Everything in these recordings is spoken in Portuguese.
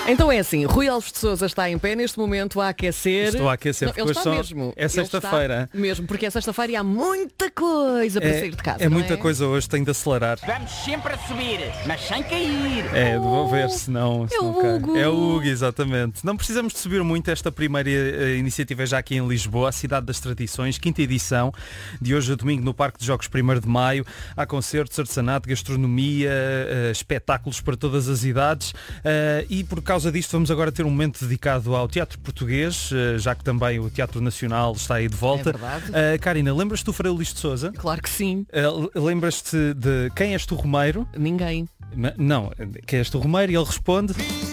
Então é assim, Rui Alves de Sousa está em pé neste momento a aquecer. Estou a aquecer, porque ele está hoje mesmo. é sexta-feira. Mesmo, porque é sexta-feira e há muita coisa para sair de casa. É não muita coisa hoje, tenho de acelerar. Vamos sempre a subir, mas sem cair. Vou ver se não o Hugo. É o Hugo, exatamente. Não precisamos de subir muito. Esta primeira iniciativa é já aqui em Lisboa, a Cidade das Tradições, 5ª edição, de hoje a domingo no Parque de Jogos 1º de Maio. Há concertos, artesanato, gastronomia, espetáculos para todas as idades e por causa disto vamos agora ter um momento dedicado ao teatro português, já que também o Teatro Nacional está aí de volta. É verdade. Karina, lembras-te do Frei Luís de Sousa? Claro que sim. Lembras-te de Quem és tu, Romeiro? Ninguém. Não, Quem és tu, Romeiro? E ele responde...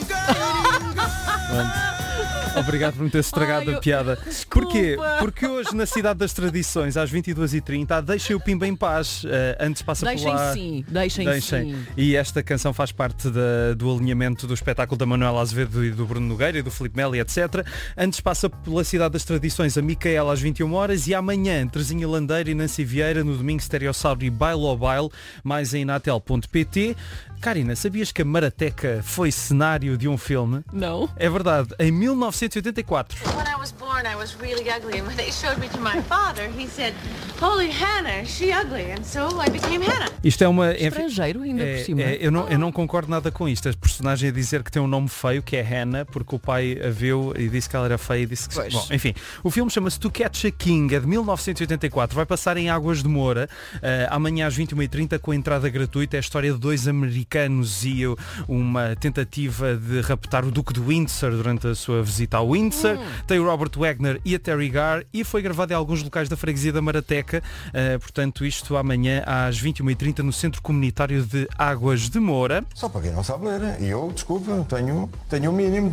Obrigado por me ter estragado a piada. Desculpa. Porquê? Porque hoje na Cidade das Tradições, às 22h30, deixem o Pimba em paz. Antes passa por lá. Deixem sim. E esta canção faz parte do alinhamento do espetáculo da Manuela Azevedo e do Bruno Nogueira e do Filipe Melo, etc. Antes passa pela Cidade das Tradições a Micaela às 21h e amanhã Terezinha Landeira e Nancy Vieira no domingo Stereossauro e Bailo ao Baile, mais em inatel.pt. Karina, sabias que a Marateca foi cenário de um filme? Não. É verdade, em 1984. When I was born, I was really ugly, and when they showed me to my father, he said, "Holy Hannah, is she ugly?" And so I became Hannah. Isto é uma... Estrangeiro ainda por cima. Eu não concordo nada com isto. A personagem a dizer que tem um nome feio, que é Hannah, porque o pai a viu e disse que ela era feia e disse que... Pois. Bom, enfim, o filme chama-se To Catch a King, é de 1984, vai passar em Águas de Moura, amanhã às 21h30 com entrada gratuita. É a história de dois americanos e uma tentativa de raptar o Duque de Windsor durante a sua visita ao Windsor. Tem o Robert Wagner e a Terry Garr e foi gravado em alguns locais da freguesia da Marateca. Portanto, isto amanhã às 21h30 no Centro Comunitário de Águas de Moura. Só para quem não sabe ler. E eu, desculpa, tenho um mínimo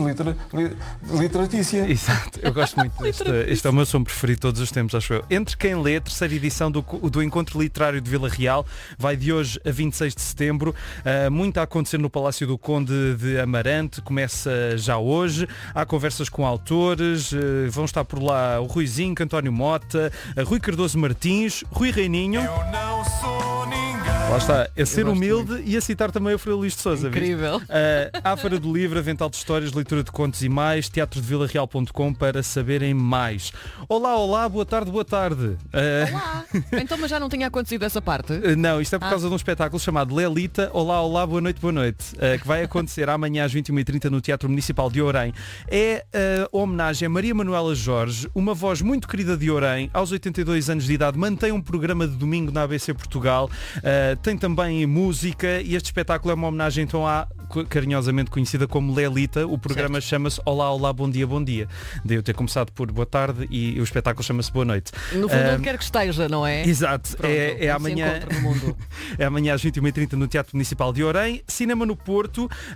de literatícia. Exato, eu gosto muito deste. Este é o meu som preferido de todos os tempos, acho eu. Entre quem lê, a terceira edição do Encontro Literário de Vila Real, vai de hoje a 26 de setembro. Muito a acontecer no Palácio do Conde de Amarante, começa já hoje. Há conversas com autores, vão estar por lá o Ruizinho, António Mota, Rui Cardoso Martins, Rui Reininho. Eu não sou ninguém. Lá está, a ser humilde e a citar também o Frei Luís de Sousa. Incrível. Há Feira do Livro, Avental de Histórias, Leitura de Contos e mais, teatrodevilareal.com para saberem mais. Olá, boa tarde. Olá. Então, mas já não tinha acontecido essa parte? Não, isto é por causa de um espetáculo chamado Lelita, Olá, boa noite, que vai acontecer amanhã às 21h30 no Teatro Municipal de Ourém. É homenagem a Maria Manuela Jorge, uma voz muito querida de Ourém, aos 82 anos de idade, mantém um programa de domingo na ABC Portugal, tem também música e este espetáculo é uma homenagem então à carinhosamente conhecida como Lelita. O programa chama-se Olá, bom dia. Daí eu ter começado por boa tarde e o espetáculo chama-se Boa Noite. No fundo, onde quer que esteja, não é? Exato. Pronto, é amanhã. No mundo. É amanhã às 21h30 no Teatro Municipal de Ourém. Cinema no Porto.